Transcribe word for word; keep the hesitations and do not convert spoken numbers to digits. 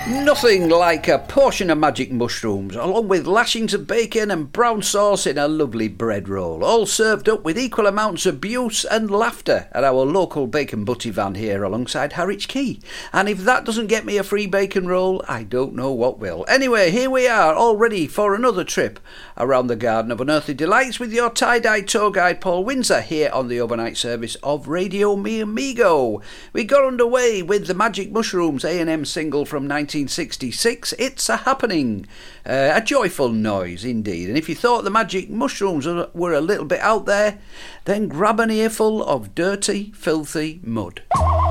Nothing like a portion of magic mushrooms, along with lashings of bacon and brown sauce in a lovely bread roll, all served up with equal amounts of abuse and laughter at our local bacon butty van here alongside Harwich Quay. And if that doesn't get me a free bacon roll, I don't know what will. Anyway, here we are, all ready for another trip around the Garden of Unearthly Delights with your tie-dye tour guide Paul Windsor here on the overnight service of Radio Mi Amigo. We got underway with the Magic Mushrooms A and M single from nineteen sixty-six, It's a Happening. Uh, a joyful noise indeed, and if you thought the Magic Mushrooms were a little bit out there, then grab an earful of dirty, filthy mud.